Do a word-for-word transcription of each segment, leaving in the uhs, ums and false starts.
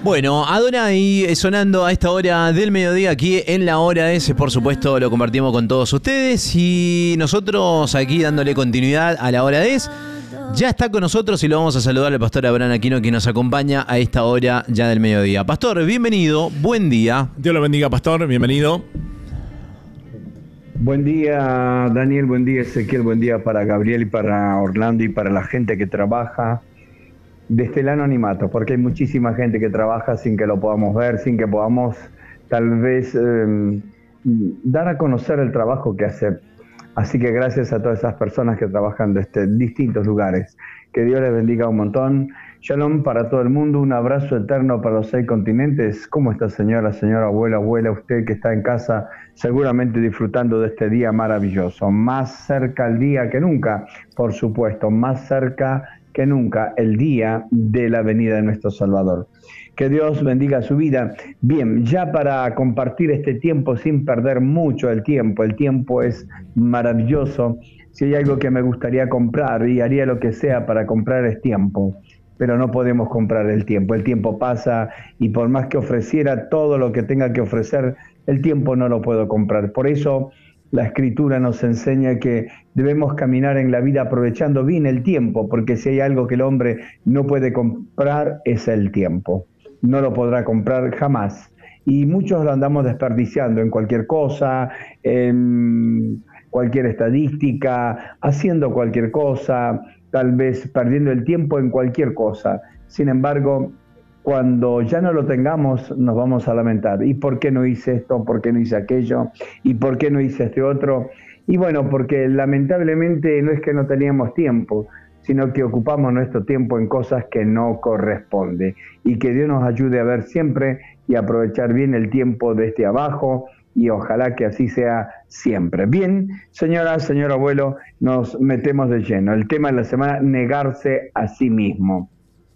Bueno, Adonai sonando a esta hora del mediodía aquí en La Hora S, por supuesto lo compartimos con todos ustedes y nosotros aquí dándole continuidad a La Hora S. Ya está con nosotros y lo vamos a saludar al pastor Abraham Aquino, que nos acompaña a esta hora ya del mediodía. Pastor, bienvenido, buen día. Dios lo bendiga, pastor, bienvenido. Buen día, Daniel, buen día, Ezequiel, buen día para Gabriel y para Orlando y para la gente que trabaja desde el anonimato, porque hay muchísima gente que trabaja sin que lo podamos ver, sin que podamos tal vez eh, dar a conocer el trabajo que hace. Así que gracias a todas esas personas que trabajan desde distintos lugares. Que Dios les bendiga un montón. Shalom para todo el mundo, un abrazo eterno para los seis continentes. ¿Cómo está, señora, señora, abuela, abuela, usted que está en casa, seguramente disfrutando de este día maravilloso? Más cerca el día que nunca, por supuesto, más cerca que nunca el día de la venida de nuestro Salvador. Que Dios bendiga su vida. Bien, ya para compartir este tiempo sin perder mucho el tiempo, el tiempo es maravilloso. Si hay algo que me gustaría comprar y haría lo que sea para comprar es tiempo, pero no podemos comprar el tiempo. El tiempo pasa y por más que ofreciera todo lo que tenga que ofrecer, el tiempo no lo puedo comprar. Por eso la Escritura nos enseña que debemos caminar en la vida aprovechando bien el tiempo, porque si hay algo que el hombre no puede comprar es el tiempo. No lo podrá comprar jamás. Y muchos lo andamos desperdiciando en cualquier cosa, en cualquier estadística, haciendo cualquier cosa, tal vez perdiendo el tiempo en cualquier cosa. Sin embargo, cuando ya no lo tengamos, nos vamos a lamentar. ¿Y por qué no hice esto? ¿Por qué no hice aquello? ¿Y por qué no hice este otro? Y bueno, porque lamentablemente no es que no teníamos tiempo, sino que ocupamos nuestro tiempo en cosas que no corresponden. Y que Dios nos ayude a ver siempre y aprovechar bien el tiempo desde abajo, y ojalá que así sea siempre. Bien, señora, señor abuelo, nos metemos de lleno. El tema de la semana, negarse a sí mismo.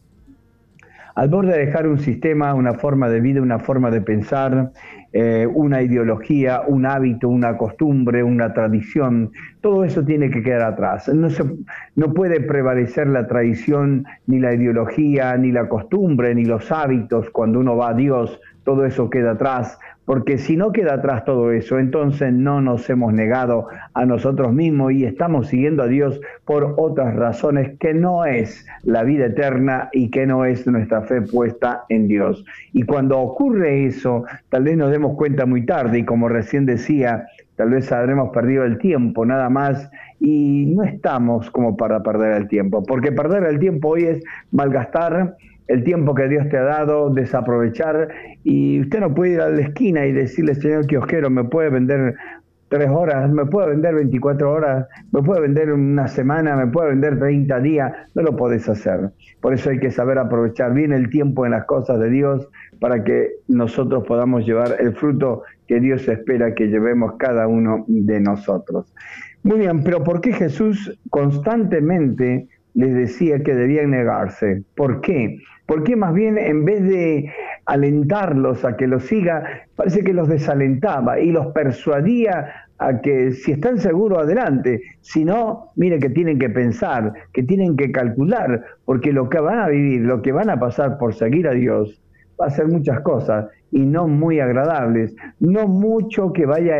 Al borde de dejar un sistema, una forma de vida, una forma de pensar, eh, una ideología, un hábito, una costumbre, una tradición, todo eso tiene que quedar atrás. No se, no puede prevalecer la tradición, ni la ideología, ni la costumbre, ni los hábitos. Cuando uno va a Dios, todo eso queda atrás. Porque si no queda atrás todo eso, entonces no nos hemos negado a nosotros mismos y estamos siguiendo a Dios por otras razones que no es la vida eterna y que no es nuestra fe puesta en Dios. Y cuando ocurre eso, tal vez nos demos cuenta muy tarde y como recién decía, tal vez habremos perdido el tiempo nada más y no estamos como para perder el tiempo. Porque perder el tiempo hoy es malgastar el tiempo que Dios te ha dado, desaprovechar, y usted no puede ir a la esquina y decirle, Señor Kiosquero, ¿me puede vender tres horas? ¿Me puede vender veinticuatro horas? ¿Me puede vender una semana? ¿Me puede vender treinta días? No lo podés hacer. Por eso hay que saber aprovechar bien el tiempo en las cosas de Dios para que nosotros podamos llevar el fruto que Dios espera que llevemos cada uno de nosotros. Muy bien, pero ¿por qué Jesús constantemente les decía que debían negarse? ¿Por qué? Porque más bien en vez de alentarlos a que los siga, parece que los desalentaba y los persuadía a que si están seguros, adelante. Si no, mire que tienen que pensar, que tienen que calcular, porque lo que van a vivir, lo que van a pasar por seguir a Dios, va a ser muchas cosas y no muy agradables, no mucho que vaya